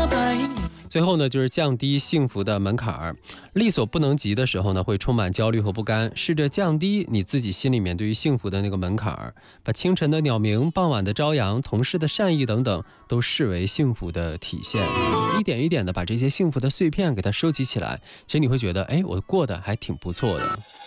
最后呢，就是降低幸福的门槛儿。力所不能及的时候呢，会充满焦虑和不甘。试着降低你自己心里面对于幸福的那个门槛儿，把清晨的鸟鸣、傍晚的朝阳、同事的善意等等，都视为幸福的体现。一点一点的把这些幸福的碎片给它收集起来，其实你会觉得，哎，我过得还挺不错的。